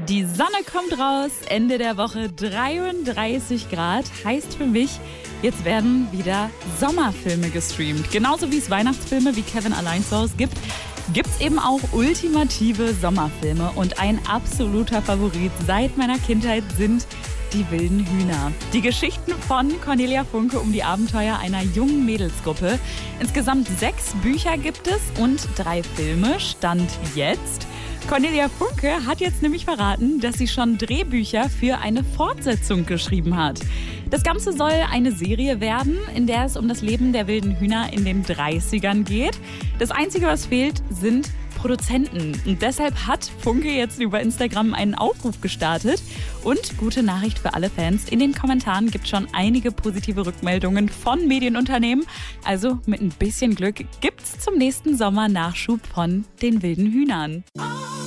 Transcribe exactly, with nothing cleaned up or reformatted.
Die Sonne kommt raus, Ende der Woche dreiunddreißig Grad, heißt für mich, jetzt werden wieder Sommerfilme gestreamt. Genauso wie es Weihnachtsfilme wie Kevin allein zu Hause gibt, gibt es eben auch ultimative Sommerfilme. Und ein absoluter Favorit seit meiner Kindheit sind Die wilden Hühner. Die Geschichten von Cornelia Funke um die Abenteuer einer jungen Mädelsgruppe. Insgesamt sechs Bücher gibt es und drei Filme, Stand jetzt. Cornelia Funke hat jetzt nämlich verraten, dass sie schon Drehbücher für eine Fortsetzung geschrieben hat. Das Ganze soll eine Serie werden, in der es um das Leben der wilden Hühner in den dreißigern geht. Das Einzige, was fehlt, sind Produzenten. Und deshalb hat Funke jetzt über Instagram einen Aufruf gestartet. Und gute Nachricht für alle Fans, in den Kommentaren gibt es schon einige positive Rückmeldungen von Medienunternehmen. Also mit ein bisschen Glück gibt's zum nächsten Sommer Nachschub von den wilden Hühnern.